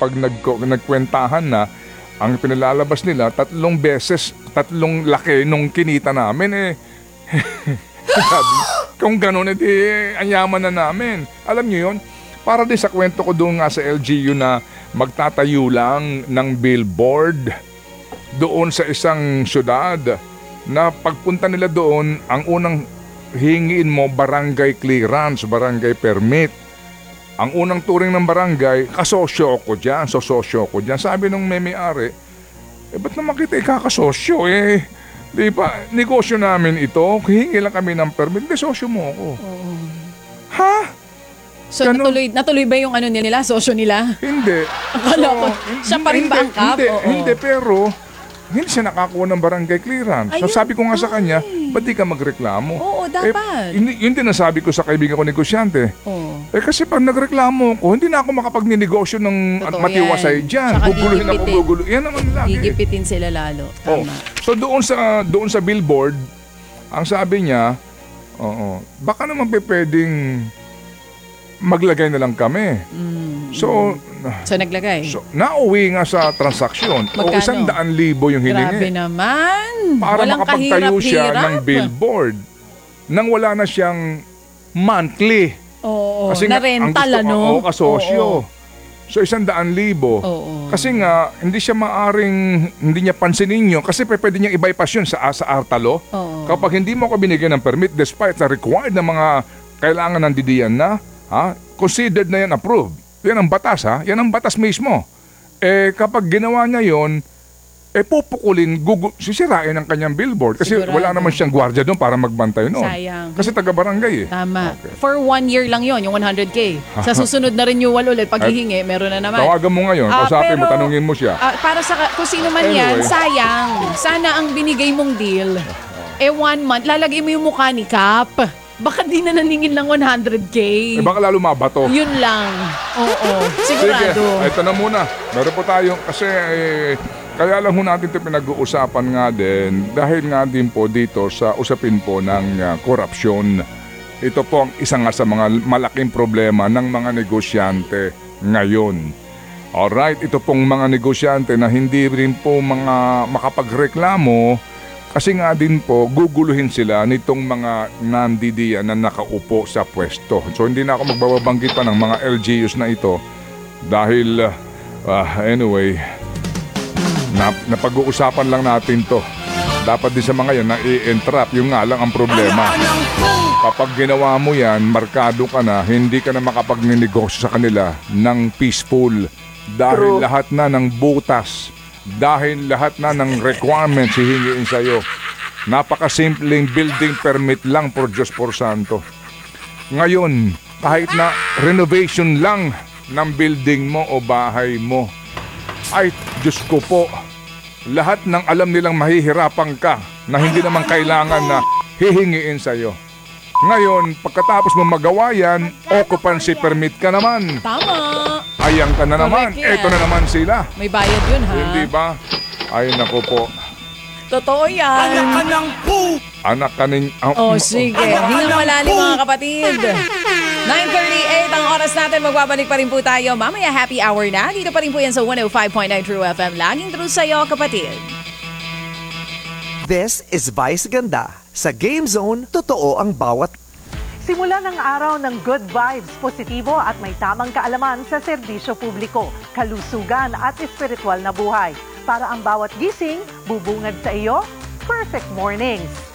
kapag nagkwentahan na, ang pinalalabas nila, 3 beses, 3 laki nung kinita namin eh. Sabi, kung gano'n, edi ang yaman na namin. Alam niyo yun, para din sa kwento ko doon nga sa LGU na magtatayo lang ng billboard doon sa isang syudad na pagpunta nila doon, ang unang hingiin mo barangay clearance, barangay permit. Ang unang turing ng barangay, kasosyo ko dyan, sososyo ko dyan. Sabi nung may-ari, ba't naman kita ikakasosyo eh? Di ba, negosyo namin ito, hingi lang kami ng permit, di sosyo mo ako. Ha? So natuloy ba yung ano nila, sosyo nila? Hindi. Akala ko, siya pa rin ba ang kap? Hindi, pero hindi siya nakakuha ng barangay clearance. So Ayun. sabi ko nga sa kanya, ba't di ka magreklamo? Oo, dapat. Yun din nasabi ko sa kaibigan ko negosyante. Oo. Kasi pag nagreklamo ko, hindi na ako makapagnenegosyo ng Totoo matiwasay yan. dyan. Tsaka Guguluhin ako, gigipitin. gugulo. Yan naman lagi. Gigipitin sila lalo. Oh. Tama. So doon sa billboard, ang sabi niya, baka naman pwedeng maglagay na lang kami. So naglagay. nauwi nga sa transaksyon. O Magkano? 100,000 yung Grabe hiningi. naman. Para Walang makapagtayo siya kahirap-hirap. ng billboard. Nang wala na siyang monthly. Oo, Kasi na nga, ang rental gusto ko, ano? kasosyo. Oo. So 100,000. Oo. Kasi nga, hindi siya hindi niya pansinin yun. Kasi pwede niyang i-bypass yun sa Artalo. Oo. Kapag hindi mo ko binigyan ng permit, despite na required ng mga kailangan ng didiyan na, considered na yan approved. Yan ang batas yan ang batas mismo. Kapag ginawa niya yon, pupukulin, sisirain ang kanyang billboard. Kasi Sigurado. wala naman siyang gwardiya doon para magbantay noon. Sayang. Kasi taga-barangay eh. Tama. Okay. For 1 year lang yon yung 100K. Sa susunod na renewal ulit, pag hihingi, meron na naman. Tawagan mo ngayon, kausapin mo, tanungin mo siya. Para sa kung sino man yan, Anyway. sayang. Sana ang binigay mong deal, 1 month, lalagay mo yung mukha ni Cap. Baka di na naningin ng 100K. Baka lalo mabato. Yun lang. Oo. Sige, Sigurado. ito na muna. Meron po tayo kasi kaya lang ho natin ito pinag-uusapan nga din dahil nga din po dito sa usapin po ng korupsyon. Ito po ang isa nga sa mga malaking problema ng mga negosyante ngayon. Alright, ito pong mga negosyante na hindi rin po mga makapagreklamo kasi nga din po guguluhin sila nitong mga nandidiyan na nakaupo sa pwesto. So hindi na ako magbabanggit pa ng mga LGUs na ito dahil anyway, napag-uusapan lang natin to. Dapat din sa mga yan na i-entrap. Yung nga lang ang problema. Kapag ginawa mo yan, markado ka na, hindi ka na makapag-negosyo sa kanila ng peaceful. Dahil lahat na ng butas, dahil lahat na ng requirements hihingiin sa'yo. Napakasimpleng building permit lang por Diyos por Santo. Ngayon, kahit na renovation lang ng building mo o bahay mo, ay Diyos ko po, lahat ng alam nilang mahihirapan ka na hindi naman kailangan na hihingiin sa'yo. Ngayon, pagkatapos mo magawa yan, occupancy permit ka naman. Tama. Ayan ka na naman. Correct yan. Eto na naman sila. May bayad yun, ha? Hindi ba? Ay, naku po. Totoo yan. Anak ka nin... Sige. Hingang malalim, mga kapatid. 9:38 ang oras natin. Magbabalik pa rin po tayo. Mamaya happy hour na. Dito pa rin po yan sa 105.9 True FM. Laging true sa'yo, kapatid. This is Vice Ganda. Sa Game Zone, totoo ang bawat Simula ng araw ng good vibes, positibo at may tamang kaalaman sa serbisyo publiko, kalusugan at espiritual na buhay. Para ang bawat gising, bubungad sa iyo, perfect mornings.